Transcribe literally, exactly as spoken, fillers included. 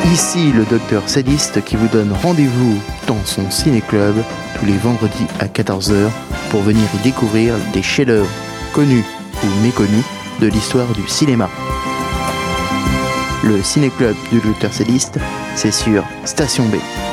Ici le docteur Sadiste qui vous donne rendez-vous dans son ciné-club tous les vendredis à quatorze heures pour venir y découvrir des chefs-d'œuvre connus ou méconnus de l'histoire du cinéma. Le ciné-club du docteur Sadiste, c'est sur Station B.